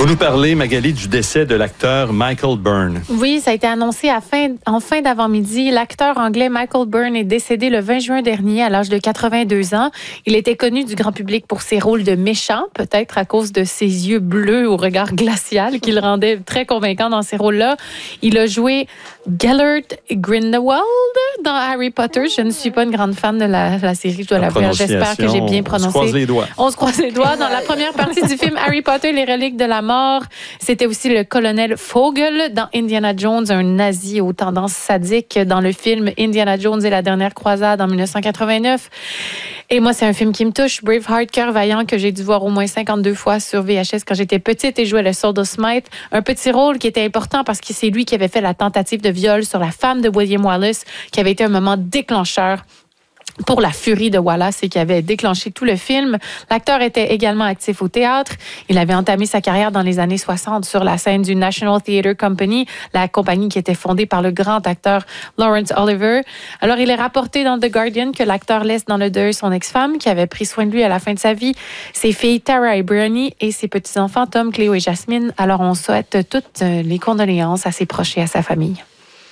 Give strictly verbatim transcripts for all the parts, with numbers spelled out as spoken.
Vous nous parlez, Magali, du décès de l'acteur Michael Byrne. Oui, ça a été annoncé à fin, en fin d'avant-midi. L'acteur anglais Michael Byrne est décédé le vingt juin dernier à l'âge de quatre-vingt-deux ans. Il était connu du grand public pour ses rôles de méchant, peut-être à cause de ses yeux bleus au regard glacial qui le rendait très convaincant dans ces rôles-là. Il a joué Gellert Grindelwald dans Harry Potter. Je ne suis pas une grande fan de la, la série, je dois l'avouer. J'espère que j'ai bien prononcé. On se croise les doigts. On se croise les doigts. Dans la première partie du film Harry Potter, les reliques de la mort, c'était aussi le colonel Vogel dans Indiana Jones, un nazi aux tendances sadiques dans le film Indiana Jones et la dernière croisade en dix-neuf cent quatre-vingt-neuf. Et moi, c'est un film qui me touche. Braveheart, Cœur vaillant, que j'ai dû voir au moins cinquante-deux fois sur V H S quand j'étais petite et jouais le Sword of Smite. Un petit rôle qui était important parce que c'est lui qui avait fait la tentative de viol sur la femme de William Wallace, qui avait été un moment déclencheur pour la furie de Wallace et qui avait déclenché tout le film. L'acteur était également actif au théâtre. Il avait entamé sa carrière dans les années soixante sur la scène du National Theatre Company, la compagnie qui était fondée par le grand acteur Laurence Olivier. Alors, il est rapporté dans The Guardian que l'acteur laisse dans le deuil son ex-femme qui avait pris soin de lui à la fin de sa vie, ses filles Tara et Briony et ses petits-enfants Tom, Cléo et Jasmine. Alors, on souhaite toutes les condoléances à ses proches et à sa famille.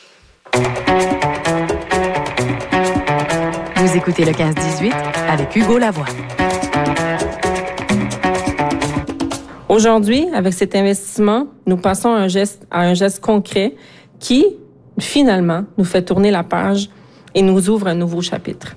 Vous écoutez le quinze dix-huit avec Hugo Lavoie. Aujourd'hui, avec cet investissement, nous passons à un geste, à un geste concret qui, finalement, nous fait tourner la page et nous ouvre un nouveau chapitre.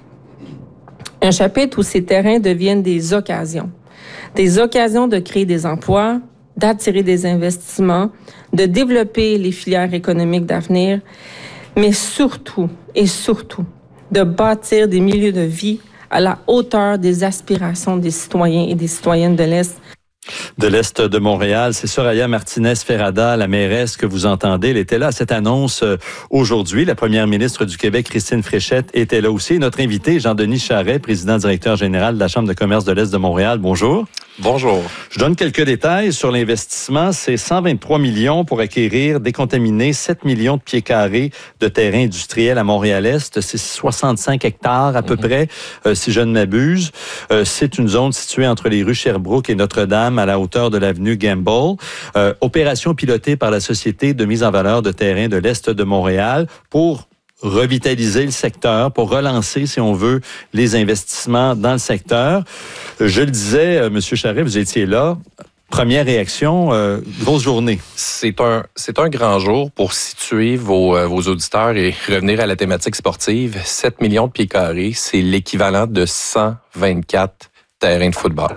Un chapitre où ces terrains deviennent des occasions. Des occasions de créer des emplois, d'attirer des investissements, de développer les filières économiques d'avenir, mais surtout, et surtout, de bâtir des milieux de vie à la hauteur des aspirations des citoyens et des citoyennes de l'Est. De l'Est de Montréal, c'est Soraya Martinez-Ferrada, la mairesse que vous entendez. Elle était là à cette annonce aujourd'hui. La première ministre du Québec, Christine Fréchette, était là aussi. Notre invité, Jean-Denis Charret, président-directeur général de la Chambre de commerce de l'Est de Montréal. Bonjour. Bonjour. Je donne quelques détails sur l'investissement. C'est cent vingt-trois millions pour acquérir, décontaminer sept millions de pieds carrés de terrain industriel à Montréal-Est. C'est soixante-cinq hectares à peu mm-hmm. près, euh, si je ne m'abuse. Euh, c'est une zone située entre les rues Sherbrooke et Notre-Dame, à la hauteur de l'avenue Gamble. Euh, opération pilotée par la Société de mise en valeur de terrain de l'Est de Montréal pour revitaliser le secteur, pour relancer, si on veut, les investissements dans le secteur. Je le disais, euh, M. Charret, vous étiez là. Première réaction, euh, grosse journée. C'est un, c'est un grand jour pour situer vos, euh, vos auditeurs et revenir à la thématique sportive. sept millions de pieds carrés, c'est l'équivalent de cent vingt-quatre terrains de football.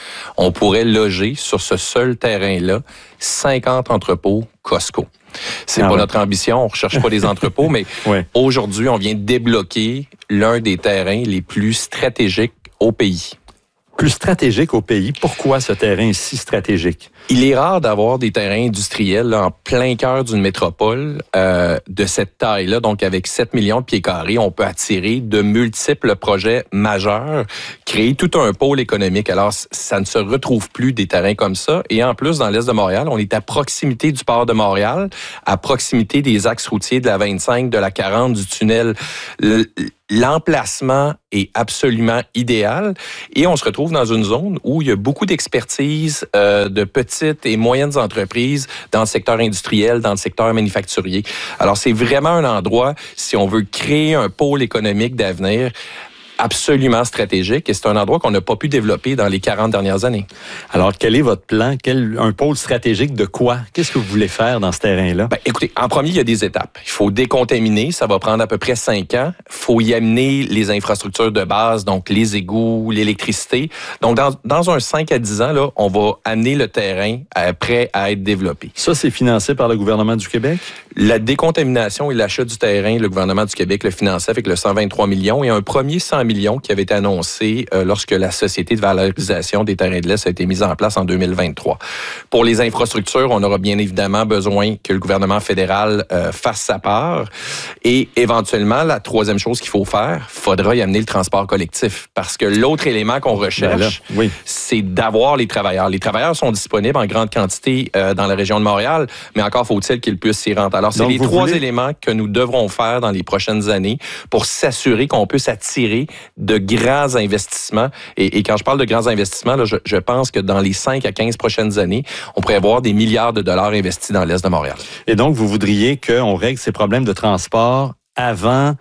On pourrait loger sur ce seul terrain-là cinquante entrepôts Costco. C'est ah pas ouais. notre ambition, on recherche pas des entrepôts, mais ouais. aujourd'hui, on vient débloquer l'un des terrains les plus stratégiques au pays. Plus stratégique au pays. Pourquoi ce terrain est si stratégique? Il est rare d'avoir des terrains industriels là, en plein cœur d'une métropole euh, de cette taille-là. Donc, avec sept millions de pieds carrés, on peut attirer de multiples projets majeurs, créer tout un pôle économique. Alors, ça ne se retrouve plus des terrains comme ça. Et en plus, dans l'Est de Montréal, on est à proximité du port de Montréal, à proximité des axes routiers de la vingt-cinq, de la quarante, du tunnel. Le, L'emplacement est absolument idéal et on se retrouve dans une zone où il y a beaucoup d'expertise euh, de petites et moyennes entreprises dans le secteur industriel, dans le secteur manufacturier. Alors, c'est vraiment un endroit, si on veut créer un pôle économique d'avenir, absolument stratégique et c'est un endroit qu'on n'a pas pu développer dans les quarante dernières années. Alors, quel est votre plan? Quel, un pôle stratégique de quoi? Qu'est-ce que vous voulez faire dans ce terrain-là? Ben, écoutez, en premier, il y a des étapes. Il faut décontaminer, ça va prendre à peu près cinq ans. Il faut y amener les infrastructures de base, donc les égouts, l'électricité. Donc, dans, dans un cinq à dix ans, là, on va amener le terrain à, prêt à être développé. Ça, c'est financé par le gouvernement du Québec? La décontamination et l'achat du terrain, le gouvernement du Québec le finançait avec le cent vingt-trois millions et un premier cent millions qui avait été annoncé euh, lorsque la Société de valorisation des terrains de l'Est a été mise en place en deux mille vingt-trois. Pour les infrastructures, on aura bien évidemment besoin que le gouvernement fédéral euh, fasse sa part. Et éventuellement, la troisième chose qu'il faut faire, il faudra y amener le transport collectif. Parce que l'autre élément qu'on recherche, ben là, oui. c'est d'avoir les travailleurs. Les travailleurs sont disponibles en grande quantité euh, dans la région de Montréal, mais encore faut-il qu'ils puissent s'y rendre. Alors, c'est Donc, les trois voulez... éléments que nous devrons faire dans les prochaines années pour s'assurer qu'on puisse attirer de grands investissements. Et, et quand je parle de grands investissements, là, je, je pense que dans les cinq à quinze prochaines années, on pourrait avoir des milliards de dollars investis dans l'Est de Montréal. Et donc, vous voudriez qu'on règle ces problèmes de transport avant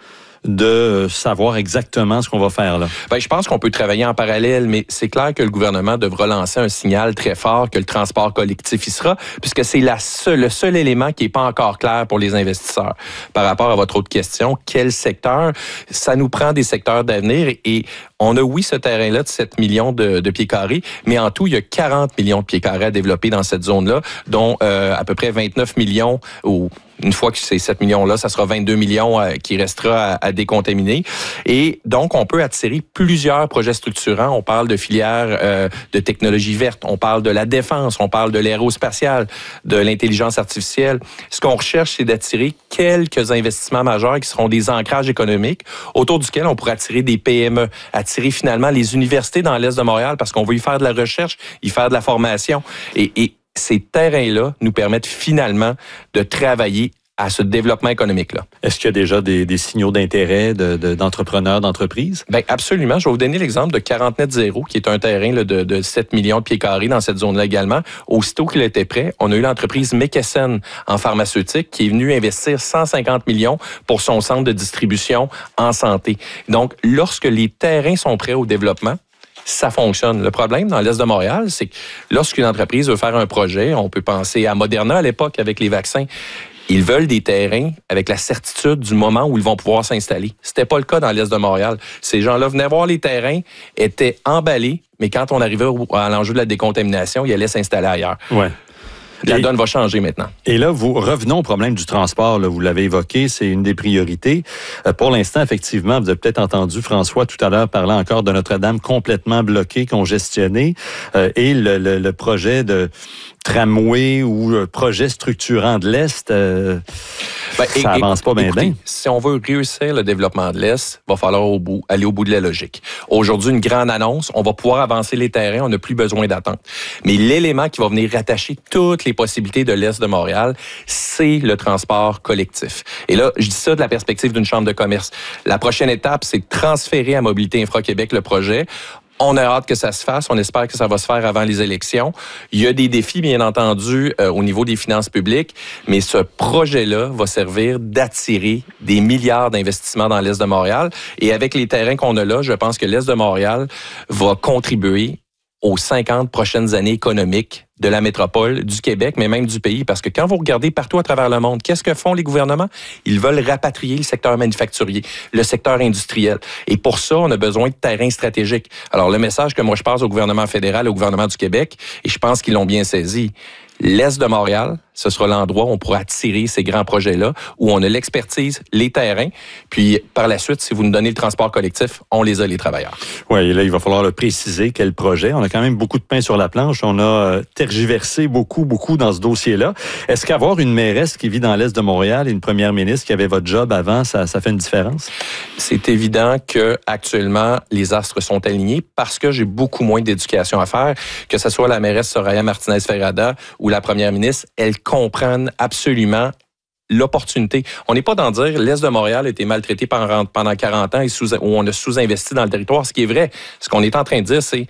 de savoir exactement ce qu'on va faire là? Bien, je pense qu'on peut travailler en parallèle, mais c'est clair que le gouvernement devra lancer un signal très fort que le transport collectif y sera, puisque c'est la seule, le seul élément qui n'est pas encore clair pour les investisseurs. Par rapport à votre autre question, quel secteur? Ça nous prend des secteurs d'avenir et, et on a, oui, ce terrain-là de sept millions de, de pieds carrés, mais en tout, il y a quarante millions de pieds carrés à développer dans cette zone-là, dont euh, à peu près vingt-neuf millions ou une fois que ces sept millions-là, ça sera vingt-deux millions euh, qui restera à, à décontaminer. Et donc, on peut attirer plusieurs projets structurants. On parle de filières euh, de technologie verte, on parle de la défense, on parle de l'aérospatiale, de l'intelligence artificielle. Ce qu'on recherche, c'est d'attirer quelques investissements majeurs qui seront des ancrages économiques autour duquel on pourra attirer des P M E, attirer finalement les universités dans l'Est de Montréal parce qu'on veut y faire de la recherche, y faire de la formation. Et, et ces terrains-là nous permettent finalement de travailler à ce développement économique-là. Est-ce qu'il y a déjà des, des signaux d'intérêt de, de, d'entrepreneurs, d'entreprises? Bien, absolument. Je vais vous donner l'exemple de quarante net zéro, qui est un terrain là, de, de sept millions de pieds carrés dans cette zone-là également. Aussitôt qu'il était prêt, on a eu l'entreprise McKesson en pharmaceutique qui est venue investir cent cinquante millions pour son centre de distribution en santé. Donc, lorsque les terrains sont prêts au développement, ça fonctionne. Le problème dans l'Est de Montréal, c'est que lorsqu'une entreprise veut faire un projet, on peut penser à Moderna à l'époque avec les vaccins, ils veulent des terrains avec la certitude du moment où ils vont pouvoir s'installer. C'était pas le cas dans l'Est de Montréal. Ces gens-là venaient voir les terrains, étaient emballés, mais quand on arrivait à l'enjeu de la décontamination, ils allaient s'installer ailleurs. Ouais. La et, donne va changer maintenant. Et là, vous revenons au problème du transport. Là, vous l'avez évoqué, c'est une des priorités. Euh, pour l'instant, effectivement, vous avez peut-être entendu François tout à l'heure parler encore de Notre-Dame complètement bloquée, congestionnée, euh, et le, le, le projet de tramway ou le projet structurant de l'Est, euh, ben, ça et, avance pas bien bien. Si on veut réussir le développement de l'Est, il va falloir au bout, aller au bout de la logique. Aujourd'hui, une grande annonce, on va pouvoir avancer les terrains, on n'a plus besoin d'attendre. Mais l'élément qui va venir rattacher toutes les possibilités de l'Est de Montréal, c'est le transport collectif. Et là, je dis ça de la perspective d'une chambre de commerce. La prochaine étape, c'est de transférer à Mobilité Infra-Québec le projet. On a hâte que ça se fasse. On espère que ça va se faire avant les élections. Il y a des défis, bien entendu, euh, au niveau des finances publiques, mais ce projet-là va servir d'attirer des milliards d'investissements dans l'Est de Montréal. Et avec les terrains qu'on a là, je pense que l'Est de Montréal va contribuer aux cinquante prochaines années économiques de la métropole, du Québec, mais même du pays. Parce que quand vous regardez partout à travers le monde, qu'est-ce que font les gouvernements? Ils veulent rapatrier le secteur manufacturier, le secteur industriel. Et pour ça, on a besoin de terrains stratégiques. Alors, le message que moi je passe au gouvernement fédéral, au gouvernement du Québec, et je pense qu'ils l'ont bien saisi, l'Est de Montréal, ce sera l'endroit où on pourra attirer ces grands projets-là, où on a l'expertise, les terrains, puis par la suite, si vous nous donnez le transport collectif, on les a, les travailleurs. Oui, et là, il va falloir le préciser, quel projet. On a quand même beaucoup de pain sur la planche. On a euh, tergiversé beaucoup, beaucoup dans ce dossier-là. Est-ce qu'avoir une mairesse qui vit dans l'Est de Montréal et une première ministre qui avait votre job avant, ça, ça fait une différence? C'est évident que actuellement les astres sont alignés parce que j'ai beaucoup moins d'éducation à faire, que ce soit la mairesse Soraya Martinez-Ferrada ou la première ministre, elles comprennent absolument l'opportunité. On n'est pas dans dire l'Est de Montréal a été maltraité pendant, pendant quarante ans et sous, où on a sous-investi dans le territoire. Ce qui est vrai, ce qu'on est en train de dire, c'est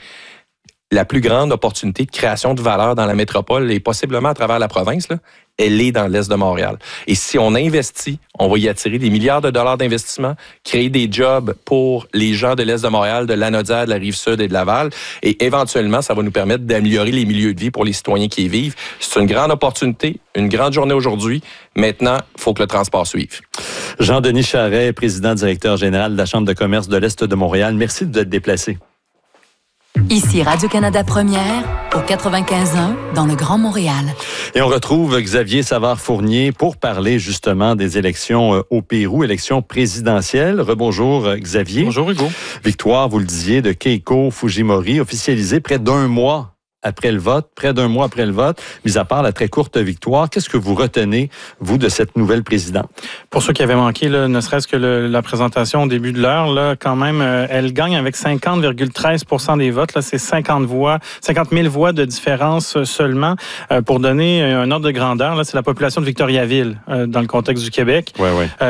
la plus grande opportunité de création de valeur dans la métropole et possiblement à travers la province, là, elle est dans l'Est de Montréal. Et si on investit, on va y attirer des milliards de dollars d'investissement, créer des jobs pour les gens de l'Est de Montréal, de Lanaudière, de la Rive-Sud et de Laval. Et éventuellement, ça va nous permettre d'améliorer les milieux de vie pour les citoyens qui y vivent. C'est une grande opportunité, une grande journée aujourd'hui. Maintenant, il faut que le transport suive. Jean-Denis Charret, président directeur général de la Chambre de commerce de l'Est de Montréal. Merci de vous être déplacé. Ici Radio-Canada Première, au quatre-vingt-quinze un, dans le Grand Montréal. Et on retrouve Xavier Savard-Fournier pour parler justement des élections au Pérou, élections présidentielles. Rebonjour Xavier. Bonjour Hugo. Victoire, vous le disiez, de Keiko Fujimori, officialisée près d'un mois après le vote, près d'un mois après le vote, mis à part la très courte victoire. Qu'est-ce que vous retenez, vous, de cette nouvelle présidente? Pour ceux qui avaient manqué, là, ne serait-ce que le, la présentation au début de l'heure, là, quand même, euh, elle gagne avec cinquante virgule treize pour cent des votes. Là, c'est cinquante voix, cinquante mille voix de différence seulement. Euh, pour donner un ordre de grandeur, là, c'est la population de Victoriaville, euh, dans le contexte du Québec. Ouais, ouais. Euh,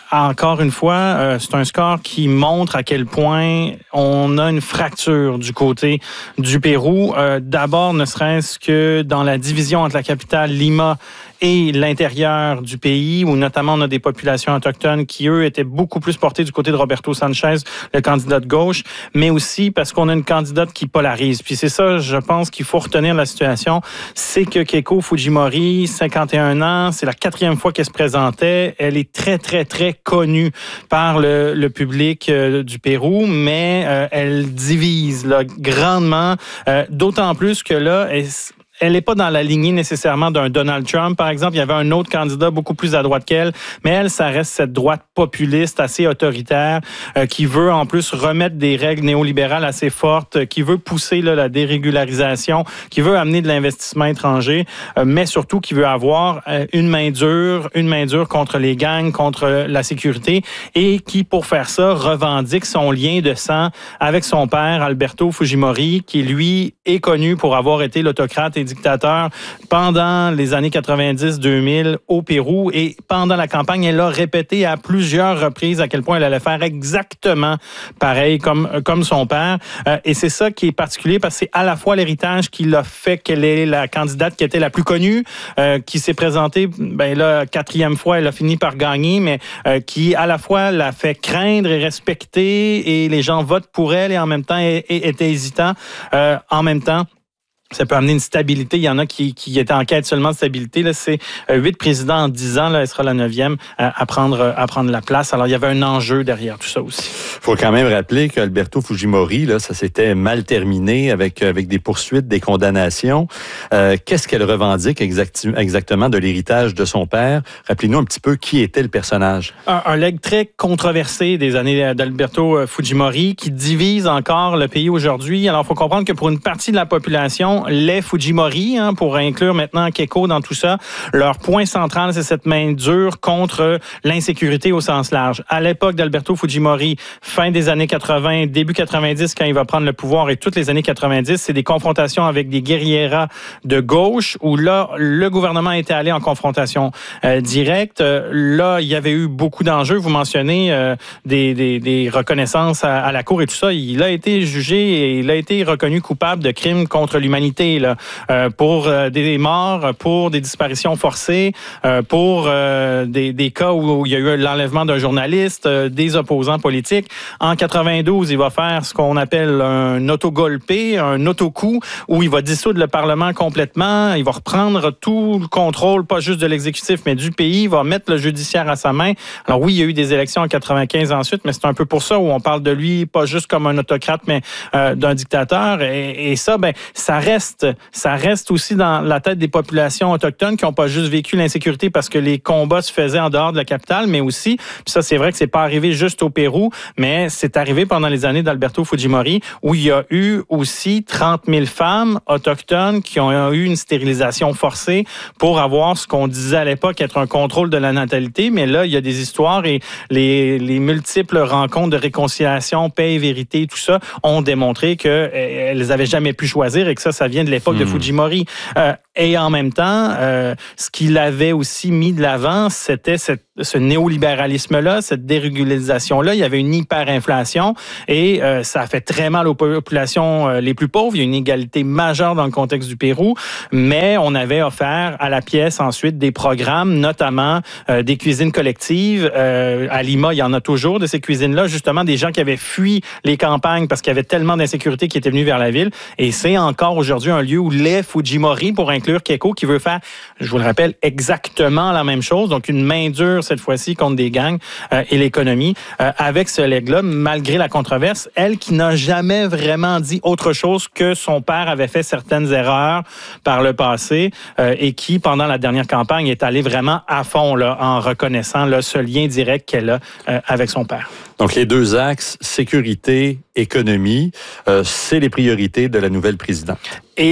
encore une fois, euh, c'est un score qui montre à quel point on a une fracture du côté du Pérou. Euh, d'abord, ne serait-ce que dans la division entre la capitale Lima et l'intérieur du pays, où notamment on a des populations autochtones qui, eux, étaient beaucoup plus portées du côté de Roberto Sanchez, le candidat de gauche, mais aussi parce qu'on a une candidate qui polarise. Puis c'est ça, je pense qu'il faut retenir la situation, c'est que Keiko Fujimori, cinquante et un ans, c'est la quatrième fois qu'elle se présentait. Elle est très, très, très connue par le, le public euh, du Pérou, mais euh, elle divise là, grandement, euh, d'autant plus que là, elle, elle n'est pas dans la lignée nécessairement d'un Donald Trump, par exemple. Il y avait un autre candidat beaucoup plus à droite qu'elle, mais elle, ça reste cette droite populiste, assez autoritaire, euh, qui veut en plus remettre des règles néolibérales assez fortes, euh, qui veut pousser là, la dérégularisation, qui veut amener de l'investissement étranger, euh, mais surtout qui veut avoir euh, une main dure, une main dure contre les gangs, contre la sécurité, et qui, pour faire ça, revendique son lien de sang avec son père, Alberto Fujimori, qui, lui, est connu pour avoir été l'autocrate et dictateur pendant les années quatre-vingt-dix deux mille au Pérou, et pendant la campagne, elle a répété à plusieurs reprises à quel point elle allait faire exactement pareil comme, comme son père. Euh, et c'est ça qui est particulier parce que c'est à la fois l'héritage qui l'a fait qu'elle est la candidate qui était la plus connue, euh, qui s'est présentée, ben là, quatrième fois, elle a fini par gagner, mais euh, qui à la fois l'a fait craindre et respecter, et les gens votent pour elle, et en même temps étaient hésitants. Euh, en même temps, ça peut amener une stabilité. Il y en a qui, qui étaient en quête seulement de stabilité. Là, c'est huit présidents en dix ans. Là, elle sera la neuvième à prendre, à prendre la place. Alors, il y avait un enjeu derrière tout ça aussi. Il faut quand même rappeler qu'Alberto Fujimori, là, ça s'était mal terminé avec, avec des poursuites, des condamnations. Euh, qu'est-ce qu'elle revendique exact, exactement de l'héritage de son père? Rappelez-nous un petit peu qui était le personnage. Un, un legs très controversé des années d'Alberto Fujimori qui divise encore le pays aujourd'hui. Alors, il faut comprendre que pour une partie de la population, les Fujimori, hein, pour inclure maintenant Keiko dans tout ça, leur point central, c'est cette main dure contre l'insécurité au sens large. À l'époque d'Alberto Fujimori, fin des années quatre-vingts, début quatre-vingt-dix, quand il va prendre le pouvoir, et toutes les années quatre-vingt-dix, c'est des confrontations avec des guerrieras de gauche, où là, le gouvernement était allé en confrontation euh, directe. Là, il y avait eu beaucoup d'enjeux. Vous mentionnez euh, des, des, des reconnaissances à, à la cour et tout ça. Il a été jugé et il a été reconnu coupable de crimes contre l'humanité. Là, euh, pour euh, des morts, pour des disparitions forcées, euh, pour euh, des, des cas où, où il y a eu l'enlèvement d'un journaliste, euh, des opposants politiques. En quatre-vingt-douze, il va faire ce qu'on appelle un autogolpe, un autocoup, où il va dissoudre le Parlement complètement. Il va reprendre tout le contrôle, pas juste de l'exécutif, mais du pays. Il va mettre le judiciaire à sa main. Alors oui, il y a eu des élections en quatre-vingt-quinze ensuite, mais c'est un peu pour ça où on parle de lui, pas juste comme un autocrate, mais euh, d'un dictateur. Et, et ça, ben, ça reste Ça reste aussi dans la tête des populations autochtones qui n'ont pas juste vécu l'insécurité parce que les combats se faisaient en dehors de la capitale, mais aussi, puis ça c'est vrai que c'est pas arrivé juste au Pérou, mais c'est arrivé pendant les années d'Alberto Fujimori où il y a eu aussi trente mille femmes autochtones qui ont eu une stérilisation forcée pour avoir ce qu'on disait à l'époque être un contrôle de la natalité, mais là il y a des histoires et les, les multiples rencontres de réconciliation, paix et vérité, tout ça ont démontré qu'elles n'avaient jamais pu choisir et que ça, ça vient de l'époque mmh. de Fujimori. Euh, et en même temps, euh, ce qu'il avait aussi mis de l'avant, c'était cette, ce néolibéralisme-là, cette dérégularisation-là. Il y avait une hyperinflation et euh, ça a fait très mal aux populations euh, les plus pauvres. Il y a une inégalité majeure dans le contexte du Pérou, mais on avait offert à la pièce ensuite des programmes, notamment euh, des cuisines collectives. Euh, à Lima, il y en a toujours de ces cuisines-là, justement des gens qui avaient fui les campagnes parce qu'il y avait tellement d'insécurité qui étaient venus vers la ville. Et c'est encore aujourd'hui un lieu où les Fujimori, pour inclure Keiko, qui veut faire, je vous le rappelle, exactement la même chose, donc une main dure cette fois-ci contre des gangs euh, et l'économie, euh, avec ce legs-là, malgré la controverse, elle qui n'a jamais vraiment dit autre chose que son père avait fait certaines erreurs par le passé euh, et qui, pendant la dernière campagne, est allée vraiment à fond là, en reconnaissant là, ce lien direct qu'elle a euh, avec son père. Donc, les deux axes, sécurité, économie, euh, c'est les priorités de la nouvelle présidente. Et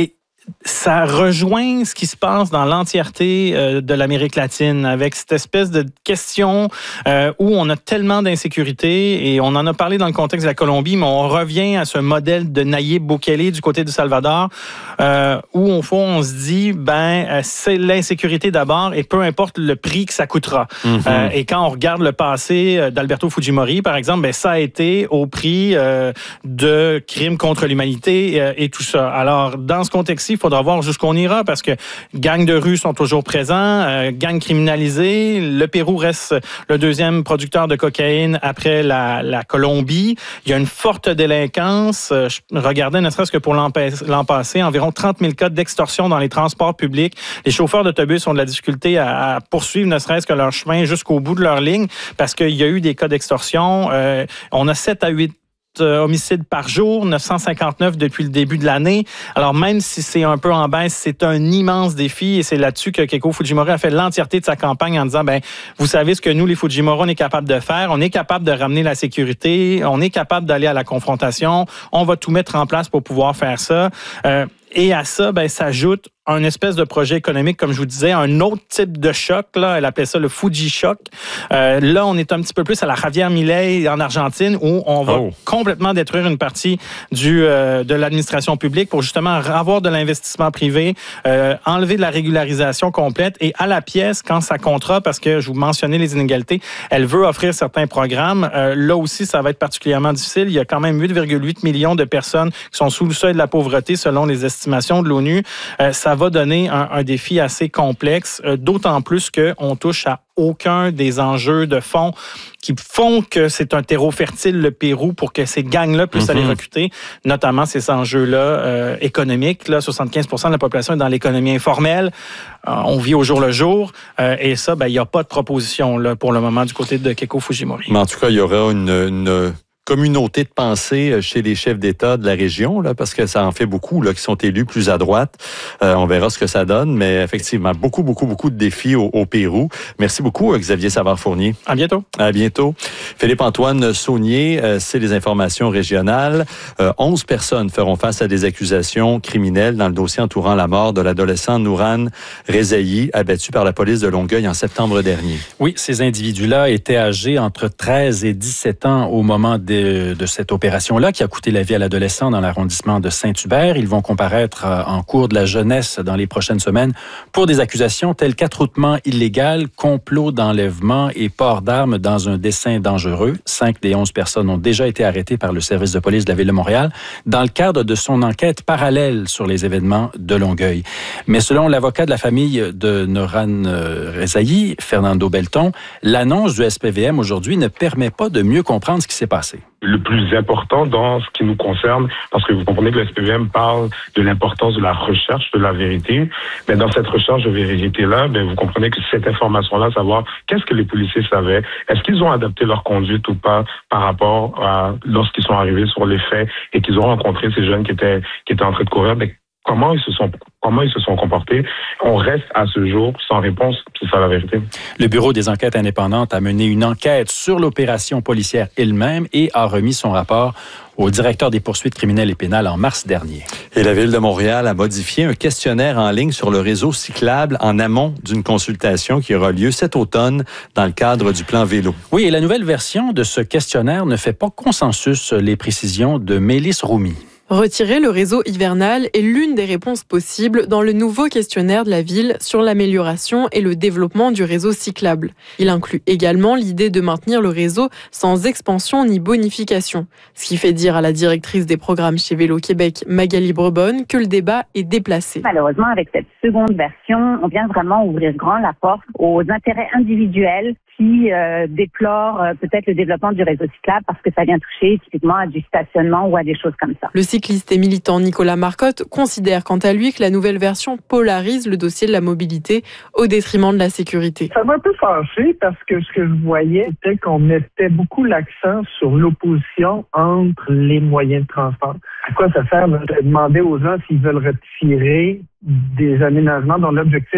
ça rejoint ce qui se passe dans l'entièreté euh, de l'Amérique latine, avec cette espèce de question euh, où on a tellement d'insécurité, et on en a parlé dans le contexte de la Colombie, mais on revient à ce modèle de Nayib Bukele du côté du Salvador, euh, où au fond on se dit, ben c'est l'insécurité d'abord, et peu importe le prix que ça coûtera. Mm-hmm. Euh, et quand on regarde le passé d'Alberto Fujimori, par exemple, ben ça a été au prix euh, de crimes contre l'humanité euh, et tout ça. Alors, dans ce contexte-ci, il faudra voir jusqu'où on ira, parce que gangs de rue sont toujours présents, euh, gangs criminalisés. Le Pérou reste le deuxième producteur de cocaïne après la, la Colombie. Il y a une forte délinquance. Euh, je regardais, ne serait-ce que pour l'an, l'an passé, environ trente mille cas d'extorsion dans les transports publics. Les chauffeurs d'autobus ont de la difficulté à, à poursuivre ne serait-ce que leur chemin jusqu'au bout de leur ligne, parce qu'il y a eu des cas d'extorsion. Euh, on a sept à huit homicides par jour, neuf cent cinquante-neuf depuis le début de l'année. Alors, même si c'est un peu en baisse, c'est un immense défi, et c'est là-dessus que Keiko Fujimori a fait l'entièreté de sa campagne en disant, ben, vous savez ce que nous, les Fujimori, on est capable de faire. On est capable de ramener la sécurité. On est capable d'aller à la confrontation. On va tout mettre en place pour pouvoir faire ça. Euh, Et à ça, ben, s'ajoute un espèce de projet économique, comme je vous disais, un autre type de choc. Là, elle appelait ça le Fuji Shock. Euh, là, on est un petit peu plus à la Javier Milei en Argentine, où on va oh. complètement détruire une partie du euh, de l'administration publique pour justement avoir de l'investissement privé, euh, enlever de la régularisation complète, et à la pièce, quand ça comptera, parce que je vous mentionnais les inégalités, elle veut offrir certains programmes. Euh, là aussi, ça va être particulièrement difficile. Il y a quand même huit virgule huit millions de personnes qui sont sous le seuil de la pauvreté, selon les estimations de l'ONU. Euh, ça va donner un, un défi assez complexe, euh, d'autant plus qu'on touche à aucun des enjeux de fond qui font que c'est un terreau fertile, le Pérou, pour que ces gangs-là puissent mm-hmm. aller recruter, notamment ces enjeux-là euh, économiques. Là, soixante-quinze pour cent de la population est dans l'économie informelle. Euh, on vit au jour le jour. Euh, et ça, ben, il n'y a pas de proposition là, pour le moment du côté de Keiko Fujimori. Mais en tout cas, il y aura une... une... communauté de pensée chez les chefs d'État de la région, là, parce que ça en fait beaucoup là, qui sont élus plus à droite. Euh, on verra ce que ça donne, mais effectivement, beaucoup, beaucoup, beaucoup de défis au, au Pérou. Merci beaucoup, Xavier Savard-Fournier. À bientôt. À bientôt. Philippe-Antoine Saunier, euh, c'est les informations régionales. Euh, onze personnes feront face à des accusations criminelles dans le dossier entourant la mort de l'adolescent Nouran Rezaï, abattu par la police de Longueuil en septembre dernier. Oui, ces individus-là étaient âgés entre treize et dix-sept ans au moment des de cette opération-là qui a coûté la vie à l'adolescent dans l'arrondissement de Saint-Hubert. Ils vont comparaître en cours de la jeunesse dans les prochaines semaines pour des accusations telles qu'attroupement illégal, complot d'enlèvement et port d'armes dans un dessein dangereux. Cinq des onze personnes ont déjà été arrêtées par le service de police de la Ville de Montréal dans le cadre de son enquête parallèle sur les événements de Longueuil. Mais selon l'avocat de la famille de Nouran Rezaï, Fernando Belton, l'annonce du S P V M aujourd'hui ne permet pas de mieux comprendre ce qui s'est passé. Le plus important dans ce qui nous concerne, parce que vous comprenez que le S P V M parle de l'importance de la recherche de la vérité, mais dans cette recherche de vérité-là, ben vous comprenez que cette information-là, savoir qu'est-ce que les policiers savaient, est-ce qu'ils ont adapté leur conduite ou pas par rapport à lorsqu'ils sont arrivés sur les faits et qu'ils ont rencontré ces jeunes qui étaient qui étaient en train de courir, ben comment ils se sont comment ils se sont comportés. On reste à ce jour sans réponse, c'est ça la vérité. Le Bureau des enquêtes indépendantes a mené une enquête sur l'opération policière elle-même et a remis son rapport au directeur des poursuites criminelles et pénales en mars dernier. Et la Ville de Montréal a modifié un questionnaire en ligne sur le réseau cyclable en amont d'une consultation qui aura lieu cet automne dans le cadre du plan vélo. Oui, et la nouvelle version de ce questionnaire ne fait pas consensus, les précisions de Mélisse Roumi. Retirer le réseau hivernal est l'une des réponses possibles dans le nouveau questionnaire de la ville sur l'amélioration et le développement du réseau cyclable. Il inclut également l'idée de maintenir le réseau sans expansion ni bonification, ce qui fait dire à la directrice des programmes chez Vélo Québec, Magali Brebonne, que le débat est déplacé. Malheureusement, avec cette seconde version, on vient vraiment ouvrir grand la porte aux intérêts individuels qui euh, déplorent euh, peut-être le développement du réseau cyclable parce que ça vient toucher typiquement à du stationnement ou à des choses comme ça. Le cycliste et militant Nicolas Marcotte considère quant à lui que la nouvelle version polarise le dossier de la mobilité au détriment de la sécurité. Ça m'a un peu fâché parce que ce que je voyais, c'était qu'on mettait beaucoup l'accent sur l'opposition entre les moyens de transport. À quoi ça sert de demander aux gens s'ils veulent retirer des aménagements dont l'objectif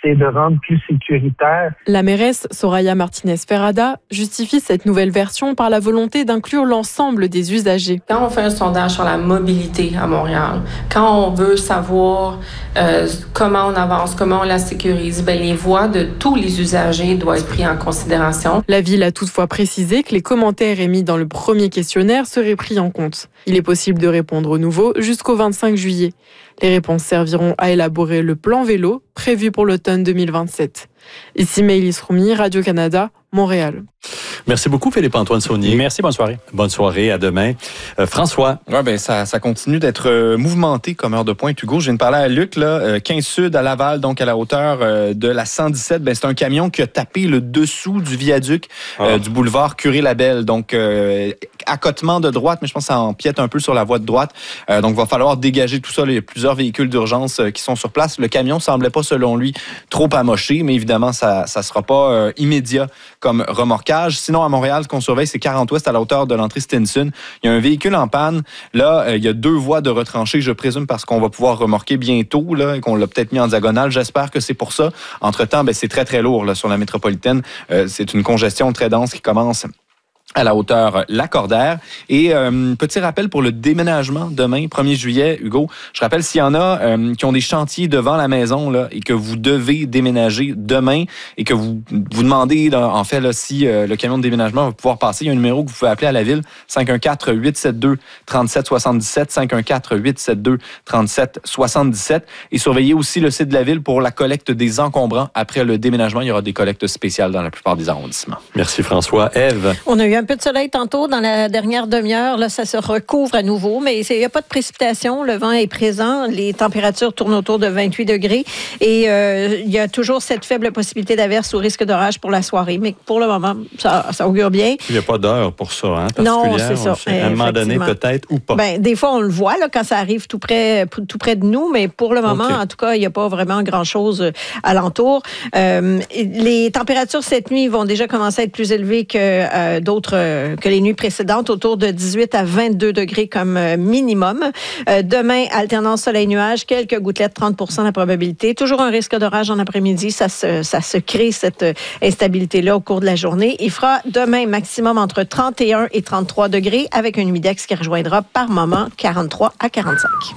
c'est de rendre plus sécuritaire. La mairesse Soraya Martinez-Ferrada justifie cette nouvelle version par la volonté d'inclure l'ensemble des usagers. Quand on fait un sondage sur la mobilité à Montréal, quand on veut savoir euh, comment on avance, comment on la sécurise, ben les voix de tous les usagers doivent être pris en considération. La ville a toutefois précisé que les commentaires émis dans le premier questionnaire seraient pris en compte. Il est possible de répondre au nouveau jusqu'au vingt-cinq juillet. Les réponses serviront à élaborer le plan vélo prévu pour l'automne deux mille vingt-sept. Ici Maëlys Roumy, Radio-Canada, Montréal. Merci beaucoup, Philippe-Antoine Saunier. Merci, bonne soirée. Bonne soirée, à demain. Euh, François. Ouais, ben ça, ça continue d'être euh, mouvementé comme heure de pointe, Hugo. Je viens de parler à Luc, là, euh, quinze Sud à Laval, donc à la hauteur euh, de la cent dix-sept. Ben, c'est un camion qui a tapé le dessous du viaduc euh, oh. du boulevard Curé-Labelle. Donc, euh, accotement de droite, mais je pense que ça empiète un peu sur la voie de droite. Euh, donc, il va falloir dégager tout ça. Là. Il y a plusieurs véhicules d'urgence euh, qui sont sur place. Le camion semblait pas, selon lui, trop amoché, mais évidemment, ça ne sera pas euh, immédiat comme remorquage. Sinon, à Montréal, ce qu'on surveille, c'est quarante Ouest à la hauteur de l'entrée Stinson. Il y a un véhicule en panne. Là, euh, il y a deux voies de retranchée, je présume, parce qu'on va pouvoir remorquer bientôt, là, et qu'on l'a peut-être mis en diagonale. J'espère que c'est pour ça. Entre-temps, ben, c'est très, très lourd là, sur la métropolitaine. Euh, c'est une congestion très dense qui commence à la hauteur Lacordaire. Et euh, petit rappel pour le déménagement demain, premier juillet, Hugo. Je rappelle, s'il y en a euh, qui ont des chantiers devant la maison là, et que vous devez déménager demain et que vous vous demandez, là, en fait, là, si euh, le camion de déménagement va pouvoir passer, il y a un numéro que vous pouvez appeler à la ville, cinq un quatre, huit sept deux, trois sept sept sept, cinq un quatre, huit sept deux, trois sept sept sept. Et surveillez aussi le site de la ville pour la collecte des encombrants. Après le déménagement, il y aura des collectes spéciales dans la plupart des arrondissements. Merci François. Ève. On a eu un peu de soleil tantôt dans la dernière demi-heure. Là, ça se recouvre à nouveau, mais il n'y a pas de précipitation. Le vent est présent. Les températures tournent autour de vingt-huit degrés. Et euh, il y a toujours cette faible possibilité d'averse ou risque d'orage pour la soirée. Mais pour le moment, ça, ça augure bien. Il n'y a pas d'heure pour ça, hein, non, c'est ça. À un moment donné, peut-être, ou pas. Ben, des fois, on le voit là, quand ça arrive tout près, tout près de nous, mais pour le moment, okay. En tout cas, il n'y a pas vraiment grand-chose alentour. Euh, les températures cette nuit vont déjà commencer à être plus élevées que euh, d'autres que les nuits précédentes, autour de dix-huit à vingt-deux degrés comme minimum. Euh, demain, alternance soleil-nuage, quelques gouttelettes, trente pour cent de la probabilité. Toujours un risque d'orage en après-midi. Ça se, ça se crée, cette instabilité-là, au cours de la journée. Il fera demain maximum entre trente et un et trente-trois degrés, avec un humidex qui rejoindra par moment quarante-trois à quarante-cinq.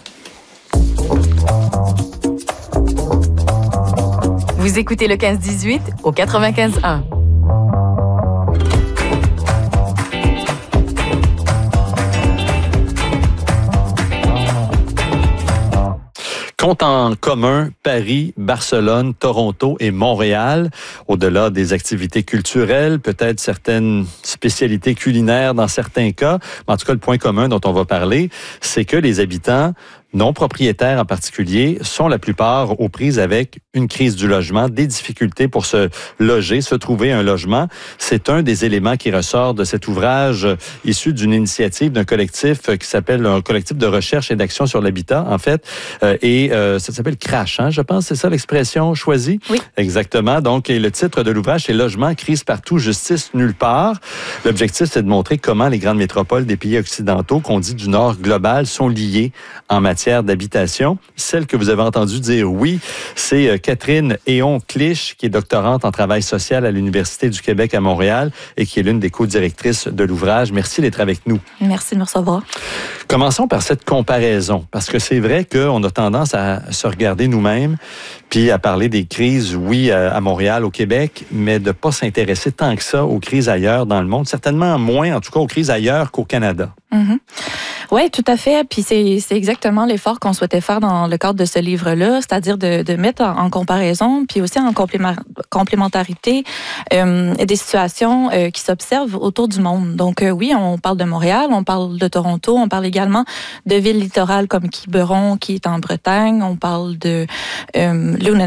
Vous écoutez le quinze dix-huit au quatre-vingt-quinze un. Compte en commun Paris, Barcelone, Toronto et Montréal. Au-delà des activités culturelles, peut-être certaines spécialités culinaires dans certains cas. Mais en tout cas, le point commun dont on va parler, c'est que les habitants non propriétaires en particulier, sont la plupart aux prises avec une crise du logement, des difficultés pour se loger, se trouver un logement. C'est un des éléments qui ressort de cet ouvrage issu d'une initiative d'un collectif qui s'appelle un collectif de recherche et d'action sur l'habitat, en fait. Euh, et euh, ça s'appelle Crash, hein, je pense, c'est ça l'expression choisie? Oui. Exactement. Donc, et le titre de l'ouvrage, c'est « Logement, crise partout, justice nulle part ». L'objectif, c'est de montrer comment les grandes métropoles des pays occidentaux, qu'on dit du Nord global, sont liées en matière d'habitation. Celle que vous avez entendu dire oui, c'est Catherine Héon-Clich, qui est doctorante en travail social à l'Université du Québec à Montréal et qui est l'une des co-directrices de l'ouvrage. Merci d'être avec nous. Merci de me recevoir. Commençons par cette comparaison, parce que c'est vrai qu'on a tendance à se regarder nous-mêmes, puis à parler des crises, oui, à Montréal, au Québec, mais de ne pas s'intéresser tant que ça aux crises ailleurs dans le monde, certainement moins, en tout cas, aux crises ailleurs qu'au Canada. Mm-hmm. Oui, tout à fait. Puis c'est, c'est exactement l'effort qu'on souhaitait faire dans le cadre de ce livre-là, c'est-à-dire de, de mettre en, en comparaison, puis aussi en complément, complémentarité euh, des situations euh, qui s'observent autour du monde. Donc euh, oui, on parle de Montréal, on parle de Toronto, on parle également de villes littorales comme Quiberon, qui est en Bretagne, on parle de euh,